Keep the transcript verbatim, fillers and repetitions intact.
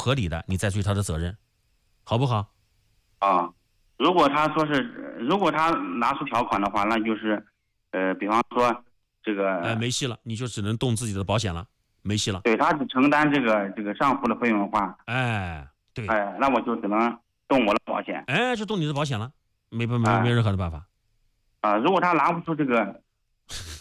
合理的，你再追他的责任，好不好？ 啊，如果他说是，如果他拿出条款的话，那就是，呃，比方说这个， 哎，没戏了，你就只能动自己的保险了，没戏了。 对他只承担这个这个上浮的费用的话， 哎，对， 哎，那我就只能动我的保险。 哎，就动你的保险了，没没没哎没任何的办法。 啊，如果他拿不出这个